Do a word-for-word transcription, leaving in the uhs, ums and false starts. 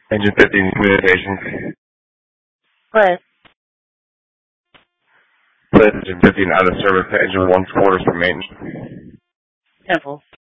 Engine fifteen communication. What? Put engine fifteen out of service to engine one quarters for maintenance. Simple.